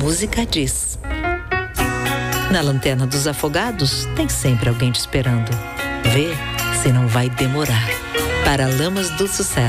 música diz. Na Lanterna dos Afogados, tem sempre alguém te esperando. Vê se não vai demorar. Paralamas do Sucesso.